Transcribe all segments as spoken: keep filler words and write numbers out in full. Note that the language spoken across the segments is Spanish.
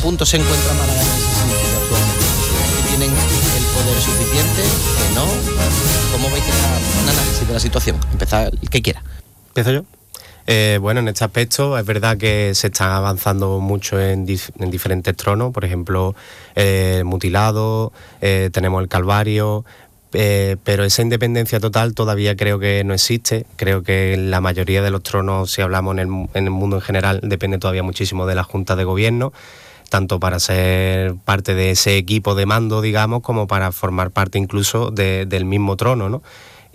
punto se encuentra Málaga en ese sentido actualmente? ¿Que tienen el poder suficiente? ¿Que no? ¿Cómo veis que está un análisis de la situación? Empezar el que quiera. ¿Empiezo yo? Eh, bueno, en este aspecto es verdad que se está avanzando mucho en, dif- en diferentes tronos, por ejemplo, eh, mutilado, eh, tenemos el Calvario, eh, pero esa independencia total todavía creo que no existe. Creo que la mayoría de los tronos, si hablamos en el, en el mundo en general, depende todavía muchísimo de la Junta de Gobierno, tanto para ser parte de ese equipo de mando, digamos, como para formar parte incluso de, del mismo trono, ¿no?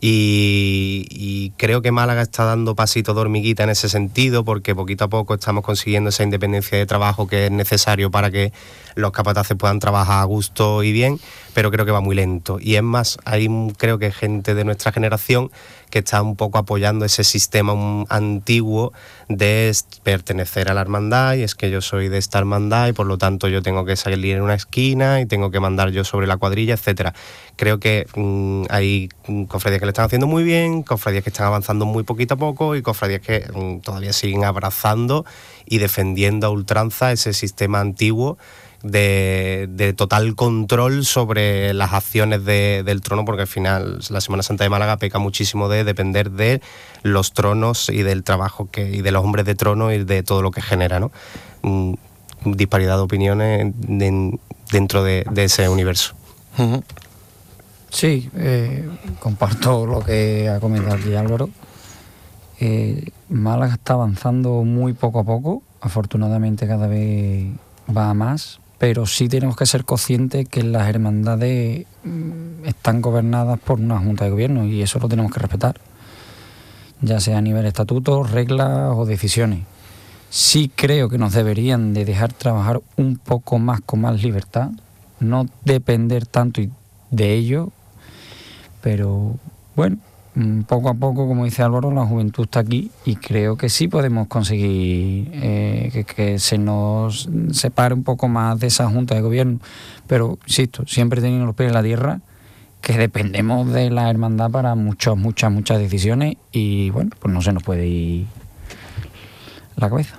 Y, y creo que Málaga está dando pasito de hormiguita en ese sentido, porque poquito a poco estamos consiguiendo esa independencia de trabajo que es necesario para que los capataces puedan trabajar a gusto y bien, pero creo que va muy lento. Y es más, hay creo que gente de nuestra generación que está un poco apoyando ese sistema un, antiguo de pertenecer a la hermandad, y es que yo soy de esta hermandad y por lo tanto yo tengo que salir en una esquina y tengo que mandar yo sobre la cuadrilla, etcétera. Creo que mmm, hay cofradías que le están haciendo muy bien, cofradías que están avanzando muy poquito a poco y cofradías que mmm, todavía siguen abrazando y defendiendo a ultranza ese sistema antiguo de, de total control sobre las acciones de, del trono, porque al final la Semana Santa de Málaga peca muchísimo de depender de los tronos y del trabajo que, y de los hombres de trono y de todo lo que genera, ¿no? Mm, disparidad de opiniones de, dentro de, de ese universo. Uh-huh. Sí, eh, comparto lo que ha comentado aquí Álvaro. Eh, Málaga está avanzando muy poco a poco, afortunadamente cada vez va a más, pero sí tenemos que ser conscientes que las hermandades están gobernadas por una junta de gobierno y eso lo tenemos que respetar, ya sea a nivel estatutos, reglas o decisiones. Sí creo que nos deberían de dejar trabajar un poco más con más libertad, no depender tanto de ello, pero bueno, poco a poco, como dice Álvaro, la juventud está aquí y creo que sí podemos conseguir eh, que, que se nos separe un poco más de esa junta de gobierno, pero insisto, siempre teniendo los pies en la tierra, que dependemos de la hermandad para muchas, muchas, muchas decisiones y bueno, pues no se nos puede ir la cabeza.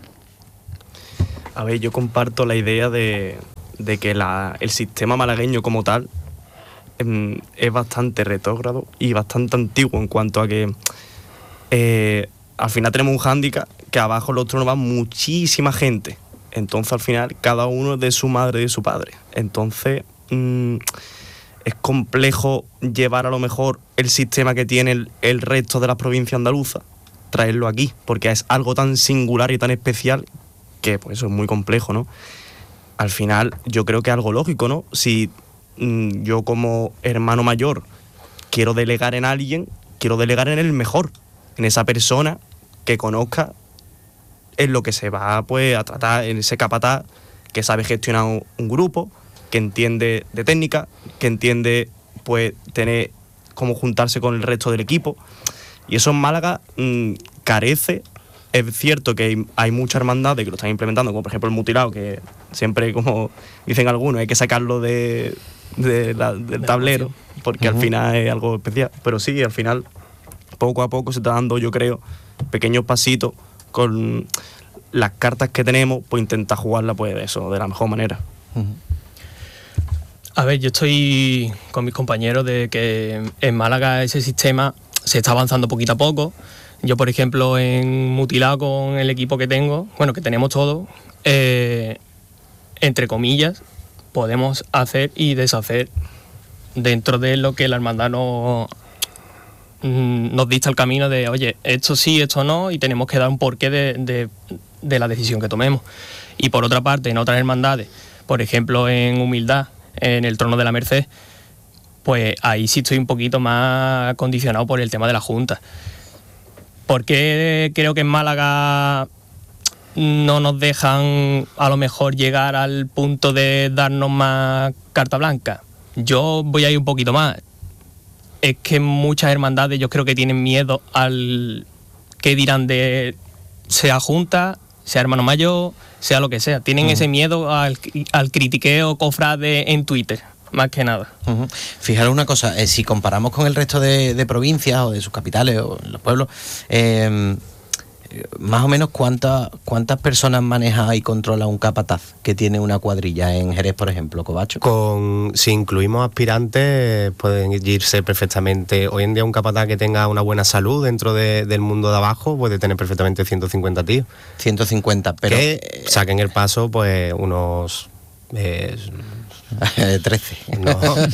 A ver, yo comparto la idea de, de que la, el sistema malagueño como tal eh, es bastante retrógrado y bastante antiguo en cuanto a que eh, al final tenemos un hándicap que abajo en los tronos va muchísima gente. Entonces al final cada uno es de su madre y de su padre. Entonces mmm, es complejo llevar a lo mejor el sistema que tiene el, el resto de las provincias andaluzas, traerlo aquí, porque es algo tan singular y tan especial que pues eso es muy complejo, ¿no? Al final yo creo que es algo lógico, ¿no? Si mmm, yo como hermano mayor quiero delegar en alguien, quiero delegar en el mejor, en esa persona que conozca en lo que se va pues a tratar, en ese capataz que sabe gestionar un, un grupo, que entiende de técnica, que entiende pues tener cómo juntarse con el resto del equipo. Y eso en Málaga mmm, carece. Es cierto que hay, hay muchas hermandades que lo están implementando, como por ejemplo el mutilado, que siempre, como dicen algunos, hay que sacarlo de, de la, del tablero, porque uh-huh. al final es algo especial. Pero sí, al final, poco a poco se está dando, yo creo, pequeños pasitos con las cartas que tenemos, pues intentar jugarla pues de eso, de la mejor manera. Uh-huh. A ver, yo estoy con mis compañeros de que en Málaga ese sistema se está avanzando poquito a poco. Yo, por ejemplo, en mutilado con el equipo que tengo, bueno, que tenemos todos, eh, entre comillas, podemos hacer y deshacer dentro de lo que la hermandad nos, nos dicta el camino de, oye, esto sí, esto no, y tenemos que dar un porqué de, de, de la decisión que tomemos. Y por otra parte, en otras hermandades, por ejemplo, en humildad, en el trono de la Merced, pues ahí sí estoy un poquito más condicionado por el tema de la Junta. ¿Por qué creo que en Málaga no nos dejan a lo mejor llegar al punto de darnos más carta blanca? Yo voy a ir un poquito más. Es que muchas hermandades yo creo que tienen miedo al que dirán de sea Junta, sea hermano mayor, sea lo que sea. Tienen uh-huh. ese miedo al, al critiqueo cofrade en Twitter. Más que nada. Uh-huh. Fijaros una cosa, eh, si comparamos con el resto de, de provincias o de sus capitales o los pueblos, eh, más o menos cuántas cuántas personas maneja y controla un capataz que tiene una cuadrilla en Jerez, por ejemplo, Covacho. Con, si incluimos aspirantes, pueden irse perfectamente. Hoy en día un capataz que tenga una buena salud dentro de, del mundo de abajo puede tener perfectamente ciento cincuenta tíos. ciento cincuenta, pero... Que saquen el paso, pues, unos... Eh, trece. No,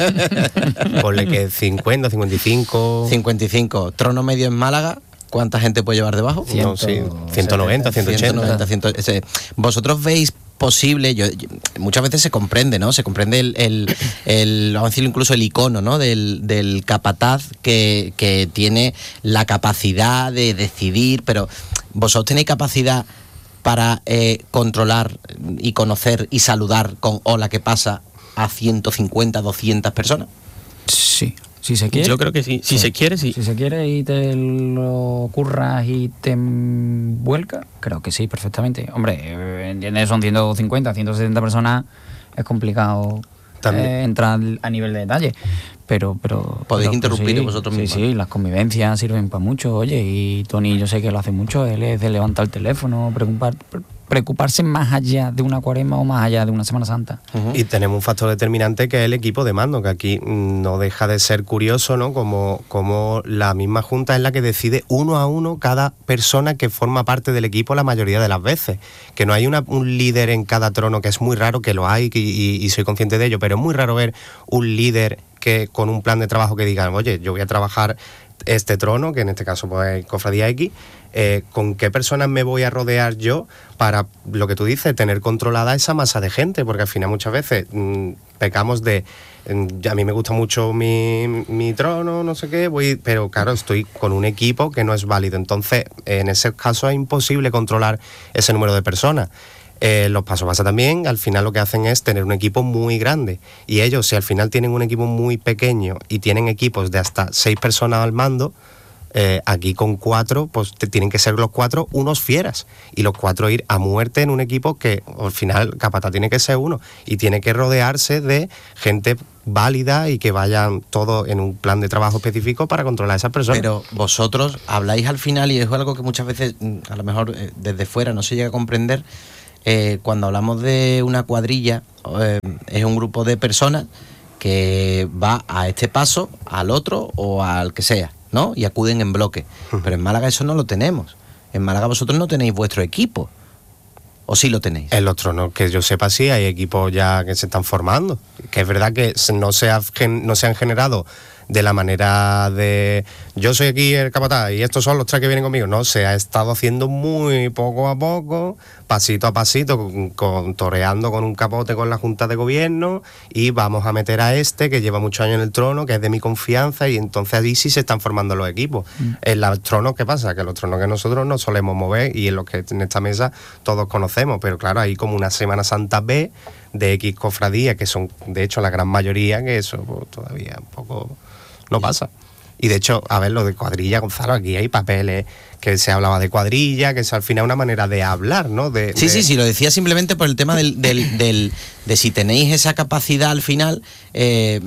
ponle que cincuenta, cincuenta y cinco. cincuenta y cinco. Trono medio en Málaga, ¿cuánta gente puede llevar debajo? No, sí, ciento noventa, ciento ochenta. ciento noventa, cien, ese, ¿vosotros veis posible? Yo, yo, muchas veces se comprende, ¿no? Se comprende el, el, el vamos a decir incluso el icono, ¿no? Del, del capataz que, que tiene la capacidad de decidir, pero ¿vosotros tenéis capacidad para eh, controlar y conocer y saludar con hola, ¿qué pasa? A ciento cincuenta, doscientas personas? Sí, si se quiere. Yo creo que sí. Si sí. se quiere, sí. Si se quiere y te lo curras y te vuelca, creo que sí, perfectamente. Hombre, ¿entiendes? Son ciento cincuenta, ciento setenta personas, es complicado eh, entrar a nivel de detalle. Pero, pero podéis pero, interrumpir pues sí, vosotros sí, mismos. Sí, las convivencias sirven para mucho. Oye, y Tony, yo sé que lo hace mucho. Él es de levantar el teléfono, preocupar, preocuparse más allá de una cuaresma o más allá de una Semana Santa. Uh-huh. Y tenemos un factor determinante que es el equipo de mando, que aquí no deja de ser curioso, ¿no? Como, como la misma junta es la que decide uno a uno cada persona que forma parte del equipo la mayoría de las veces. Que no hay una, un líder en cada trono, que es muy raro, que lo hay y, y, y soy consciente de ello, pero es muy raro ver un líder que con un plan de trabajo que digan, oye, yo voy a trabajar este trono, que en este caso pues Cofradía X, eh, con qué personas me voy a rodear yo para, lo que tú dices, tener controlada esa masa de gente, porque al final muchas veces mmm, pecamos de, mm, a mí me gusta mucho mi, mi trono, no sé qué, voy, pero claro, estoy con un equipo que no es válido, entonces en ese caso es imposible controlar ese número de personas. Eh, los pasos pasa también, al final lo que hacen es tener un equipo muy grande, y ellos, si al final tienen un equipo muy pequeño y tienen equipos de hasta seis personas al mando, eh, aquí con cuatro, pues te, tienen que ser los cuatro unos fieras, y los cuatro ir a muerte en un equipo que al final capataz tiene que ser uno, y tiene que rodearse de gente válida y que vayan todos en un plan de trabajo específico para controlar a esas personas. Pero vosotros habláis al final, y es algo que muchas veces a lo mejor eh, desde fuera no se llega a comprender. Eh, cuando hablamos de una cuadrilla, eh, es un grupo de personas que va a este paso, al otro o al que sea, ¿no? Y acuden en bloque. Pero en Málaga eso no lo tenemos. En Málaga vosotros no tenéis vuestro equipo. ¿O sí lo tenéis? En los tronos, que yo sepa, sí, hay equipos ya que se están formando. Que es verdad que no se, ha, no se han generado de la manera de yo soy aquí el capataz y estos son los tres que vienen conmigo. No, se ha estado haciendo muy poco a poco, pasito a pasito, con, con, toreando con un capote con la Junta de Gobierno, y vamos a meter a este que lleva muchos años en el trono, que es de mi confianza, y entonces allí sí se están formando los equipos. Mm. En los tronos, ¿qué pasa? Que los tronos que nosotros no solemos mover y en los que en esta mesa todos conocemos, pero claro, hay como una Semana Santa B de X cofradías, que son de hecho la gran mayoría, que eso pues, todavía un poco no pasa. Y de hecho, a ver, lo de cuadrilla, Gonzalo, aquí hay papeles que se hablaba de cuadrilla, que es al final una manera de hablar, ¿no? De, sí, de... sí, sí, lo decía simplemente por el tema del, del, del, de si tenéis esa capacidad al final, eh,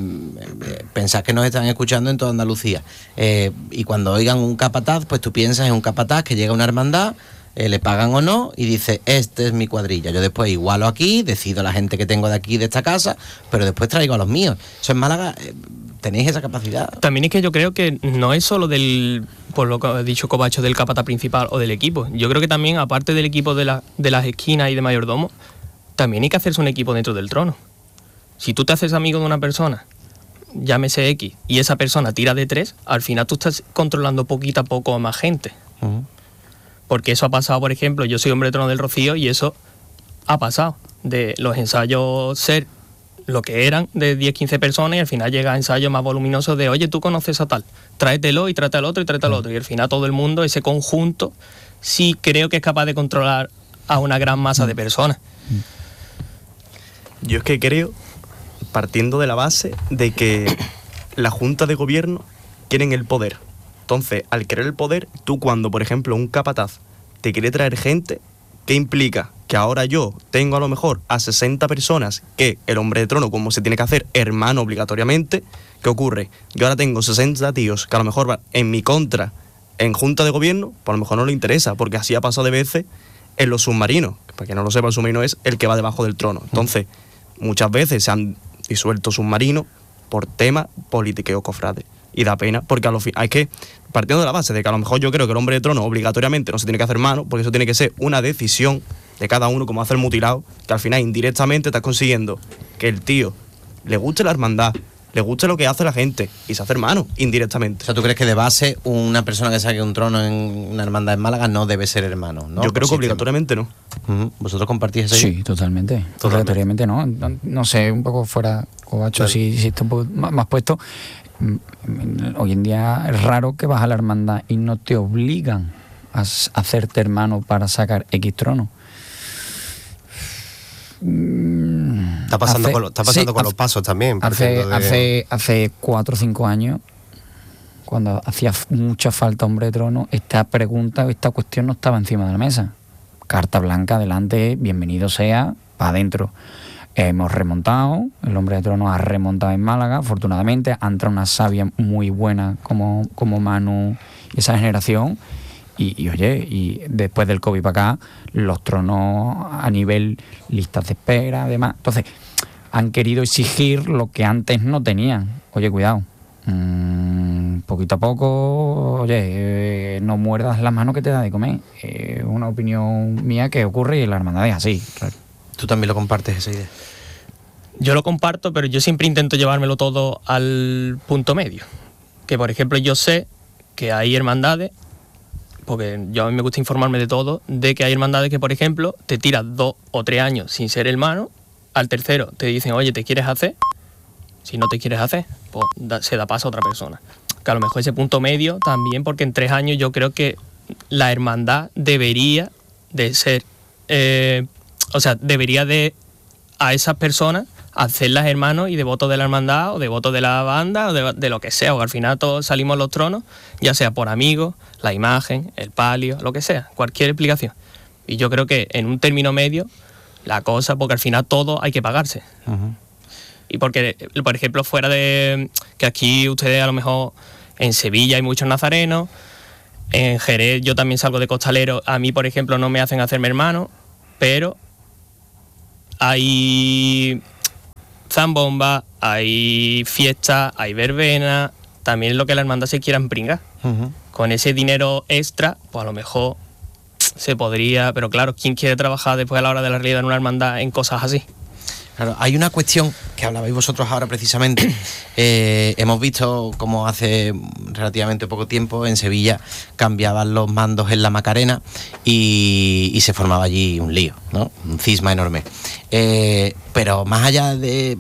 pensad que nos están escuchando en toda Andalucía. Eh, y cuando oigan un capataz, pues tú piensas en un capataz que llega a una hermandad, Eh, le pagan o no, y dice, este es mi cuadrilla. Yo después igualo aquí, decido la gente que tengo de aquí, de esta casa, pero después traigo a los míos. Eso en Málaga, eh, ¿tenéis esa capacidad? También es que yo creo que no es solo del, por lo que ha dicho Covacho, del capataz principal o del equipo. Yo creo que también, aparte del equipo de, la, de las esquinas y de mayordomo, también hay que hacerse un equipo dentro del trono. Si tú te haces amigo de una persona, llámese X, y esa persona tira de tres, al final tú estás controlando poquito a poco a más gente. Uh-huh. Porque eso ha pasado, por ejemplo, yo soy hombre de trono del Rocío, y eso ha pasado. De los ensayos ser lo que eran, de diez, quince personas, y al final llega a ensayos más voluminosos de, oye, tú conoces a tal, tráetelo y tráete al otro y tráete al otro. Y al final todo el mundo, ese conjunto, sí creo que es capaz de controlar a una gran masa de personas. Yo es que creo, partiendo de la base de que la Junta de Gobierno quieren el poder. Entonces, al querer el poder, tú cuando, por ejemplo, un capataz te quiere traer gente, ¿qué implica? Que ahora yo tengo a lo mejor a sesenta personas, que el hombre de trono, como se tiene que hacer, hermano obligatoriamente. ¿Qué ocurre? Yo ahora tengo sesenta tíos que a lo mejor van en mi contra en junta de gobierno, pues a lo mejor no le interesa, porque así ha pasado de veces en los submarinos. Para que no lo sepa, el submarino es el que va debajo del trono. Entonces, muchas veces se han disuelto submarinos por temas politiqueos cofrades. Y da pena, porque a lo fin, hay que, partiendo de la base de que a lo mejor yo creo que el hombre de trono obligatoriamente no se tiene que hacer hermano, porque eso tiene que ser una decisión de cada uno, como hace el mutilado, que al final indirectamente estás consiguiendo que el tío le guste la hermandad, le guste lo que hace la gente y se hace hermano indirectamente. O sea, ¿tú crees que de base una persona que saque un trono en una hermandad en Málaga no debe ser hermano, ¿no? Yo creo que obligatoriamente no. Uh-huh. ¿Vosotros compartís eso? Sí, totalmente. Obligatoriamente no. no. No sé, un poco fuera, Covacho, vale. si, si está un poco más, más puesto. Hoy en día es raro que vas a la hermandad y no te obligan a hacerte hermano para sacar X trono. Está pasando, hace, con, lo, está pasando sí, con hace, los pasos también. Hace, de... hace, hace cuatro o cinco años, cuando hacía mucha falta hombre de trono, esta pregunta, esta cuestión no estaba encima de la mesa. Carta blanca, adelante, bienvenido sea, para adentro. Hemos remontado, el hombre de trono ha remontado en Málaga, afortunadamente, ha entrado una savia muy buena como, como Manu y esa generación. Y, y oye, y después del COVID para acá, los tronos a nivel listas de espera, además. Entonces, han querido exigir lo que antes no tenían. Oye, cuidado. Mmm, poquito a poco, oye, eh, no muerdas la mano que te da de comer. Es eh, una opinión mía que ocurre y la hermandad es así. ¿Tú también lo compartes esa idea? Yo lo comparto, pero yo siempre intento llevármelo todo al punto medio. Que, por ejemplo, yo sé que hay hermandades, porque yo a mí me gusta informarme de todo, de que hay hermandades que, por ejemplo, te tiras dos o tres años sin ser hermano, al tercero te dicen, oye, ¿te quieres hacer? Si no te quieres hacer, pues da, se da paso a otra persona. Que a lo mejor ese punto medio también, porque en tres años yo creo que la hermandad debería de ser, eh, o sea, debería de a esas personas hacerlas hermanos y devotos de la hermandad o devotos de la banda o de, de lo que sea, o al final todos salimos los tronos, ya sea por amigos, la imagen, el palio, lo que sea, cualquier explicación. Y yo creo que en un término medio, la cosa, porque al final todo hay que pagarse. Uh-huh. Y porque, por ejemplo, fuera de que aquí ustedes a lo mejor en Sevilla hay muchos nazarenos, en Jerez yo también salgo de costalero, a mí, por ejemplo, no me hacen hacerme hermano, pero hay zambomba, hay fiesta, hay verbena, también lo que la hermandad se quiera empringar. Uh-huh. Con ese dinero extra, pues a lo mejor se podría, pero claro, ¿quién quiere trabajar después a la hora de la realidad en una hermandad en cosas así? Claro, hay una cuestión que hablabais vosotros ahora precisamente. Eh, hemos visto cómo hace relativamente poco tiempo en Sevilla cambiaban los mandos en la Macarena y, y se formaba allí un lío, ¿no? Un cisma enorme. Eh, pero más allá de,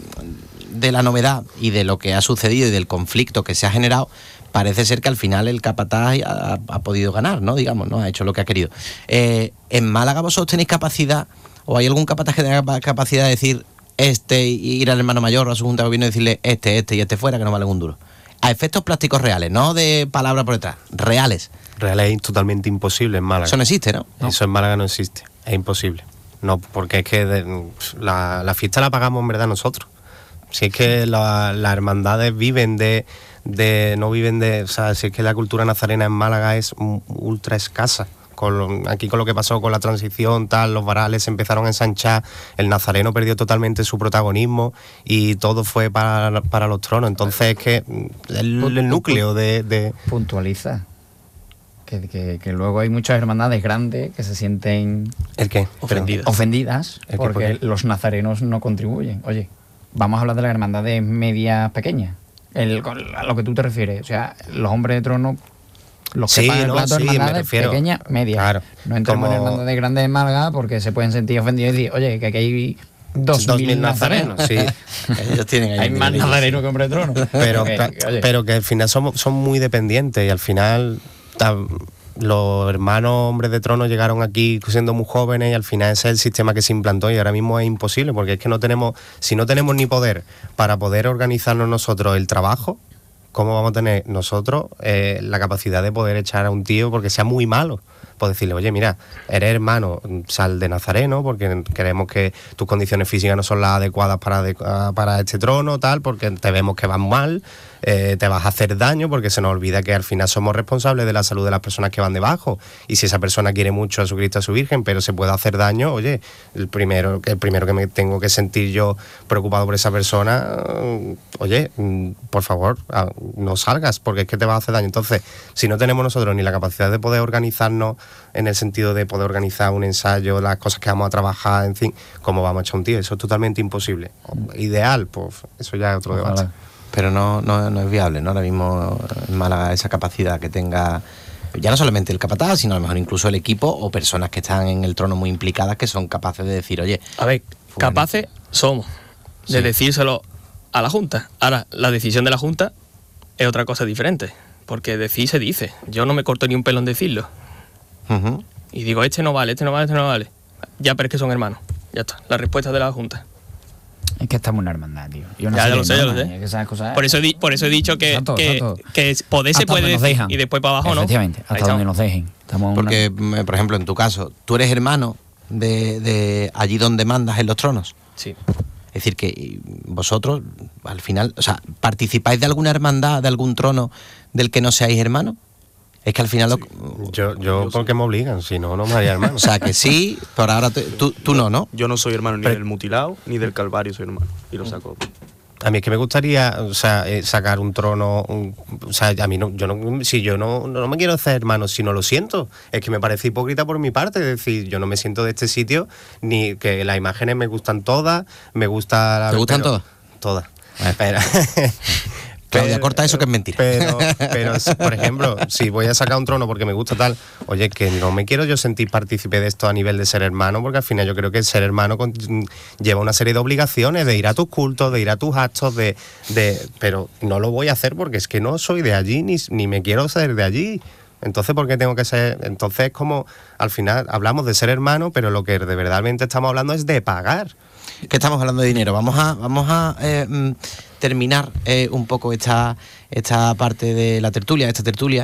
de la novedad y de lo que ha sucedido y del conflicto que se ha generado, parece ser que al final el capataz ha, ha podido ganar, ¿no? Digamos, ¿no? Ha hecho lo que ha querido. Eh, ¿En Málaga vosotros tenéis capacidad, o hay algún capataz que tenga capacidad de decir este, y ir al hermano mayor o a su junta de gobierno y decirle este, este y este fuera, que no vale un duro? A efectos prácticos reales, no de palabras por detrás, reales. Reales es totalmente imposible en Málaga. Eso no existe, ¿no? ¿no? Eso en Málaga no existe, es imposible. No, porque es que de, la, la fiesta la pagamos en verdad nosotros. Si es que la, las hermandades viven de, de, no viven de, o sea, si es que la cultura nazarena en Málaga es ultra escasa. Con lo, aquí con lo que pasó con la transición, tal, los varales se empezaron a ensanchar, el nazareno perdió totalmente su protagonismo y todo fue para, para los tronos. Entonces es que el, el núcleo de, de... Puntualiza. Que, que, que luego hay muchas hermandades grandes que se sienten... ¿El qué? Ofendidas. Ofendidas ¿El porque por los nazarenos no contribuyen. Oye, vamos a hablar de las hermandades medias pequeñas. El, a lo que tú te refieres. O sea, los hombres de trono... Los que sí, pagan el no, plato sí, hermandades pequeñas, medias. Claro, no entramos como... en hermandades grandes de Málaga porque se pueden sentir ofendidos y decir, oye, que aquí hay dos, dos mil, mil nazarenos. nazarenos. Sí. Ellos tienen ahí hay más nazarenos que hombre de trono. Pero, que, que, pero que al final son, son muy dependientes y al final ta, los hermanos hombres de trono llegaron aquí siendo muy jóvenes y al final ese es el sistema que se implantó y ahora mismo es imposible porque es que no tenemos, si no tenemos ni poder para poder organizarnos nosotros el trabajo, ¿cómo vamos a tener nosotros eh, la capacidad de poder echar a un tío porque sea muy malo? Pues decirle, oye, mira, eres hermano, sal de nazareno porque creemos que tus condiciones físicas no son las adecuadas para, para este trono, tal, porque te vemos que vas mal, eh, te vas a hacer daño, porque se nos olvida que al final somos responsables de la salud de las personas que van debajo, y si esa persona quiere mucho a su Cristo, a su Virgen, pero se puede hacer daño, oye, el primero, el primero que me tengo que sentir yo preocupado por esa persona, oye, por favor, no salgas, porque es que te vas a hacer daño. Entonces, si no tenemos nosotros ni la capacidad de poder organizarnos en el sentido de poder organizar un ensayo, las cosas que vamos a trabajar, en fin, ¿cómo vamos a echar un tío? Eso es totalmente imposible. Ideal, pues eso ya es otro Ojalá. debate. Pero no, no, no es viable, ¿no? Ahora mismo en Málaga esa capacidad que tenga, ya no solamente el capataz, sino a lo mejor incluso el equipo o personas que están en el trono muy implicadas que son capaces de decir, oye... A ver, fulanito. capaces somos de Sí. decírselo a la Junta. Ahora, la decisión de la Junta es otra cosa diferente, porque decir se dice. Yo no me corto ni un pelo en decirlo. Ujú. Y digo, este no vale, este no vale, este no vale. Ya, pero es que son hermanos. Ya está, la respuesta de la Junta. Es que estamos en una hermandad, tío. Y una Ya, ya lo serie sé, ya de lo sé. normas, y que esas cosas- Por eso, he di- por eso he dicho que, Exacto, que, exacto. que poder se Hasta puede donde nos decir dejan. y después para abajo no. Efectivamente, Ahí hasta estamos. donde nos dejen. Estamos en una- Porque, mm, por ejemplo, en tu caso, tú eres hermano de, de allí donde mandas en los tronos. Sí. Es decir, que vosotros, al final, o sea, ¿participáis de alguna hermandad, de algún trono del que no seáis hermanos? Es que al final... lo- Yo, yo porque me obligan, si no, no me haría hermano. o sea, que sí, pero ahora te- tú, tú no, ¿no? Yo no soy hermano ni Pero- del mutilado ni del Calvario, soy hermano. Y lo saco. A mí es que me gustaría, o sea, eh, sacar un trono, un- o sea, a mí no, yo no, si yo no, no me quiero hacer hermano, si no lo siento, es que me parece hipócrita por mi parte, es decir, yo no me siento de este sitio, ni que las imágenes me gustan todas, me gusta... la- ¿Te gustan pero- todas? Todas. Pero, Claudia, pero- corta eso que es mentira. Pero, pero, si, por ejemplo, si voy a sacar un trono porque me gusta tal, oye, que no me quiero yo sentir partícipe de esto a nivel de ser hermano, porque al final yo creo que ser hermano con- lleva una serie de obligaciones, de ir a tus cultos, de ir a tus actos, de, de pero no lo voy a hacer porque es que no soy de allí, ni, ni me quiero ser de allí. Entonces, ¿por qué tengo que ser? Entonces, es como, al final, hablamos de ser hermano, pero lo que de verdadmente estamos hablando es de pagar. Que estamos hablando de dinero. Vamos a, vamos a eh, mm, terminar eh, un poco esta, esta parte de la tertulia, esta tertulia,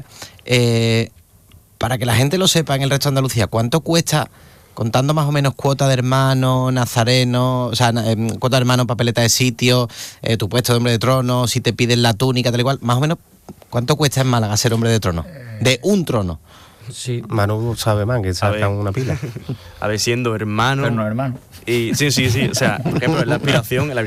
eh, para que la gente lo sepa en el resto de Andalucía. ¿Cuánto cuesta, contando más o menos cuota de hermano, nazareno, o sea, na- em, cuota de hermano, papeleta de sitio, eh, tu puesto de hombre de trono, si te piden la túnica, tal y cual, más o menos, ¿cuánto cuesta en Málaga ser hombre de trono? De un trono. Sí, Manu sabe más, que sacan ver. una pila. A ver, siendo hermano. pero no hermano. Y, sí, sí, sí. O sea, por ejemplo, en la aspiración, en la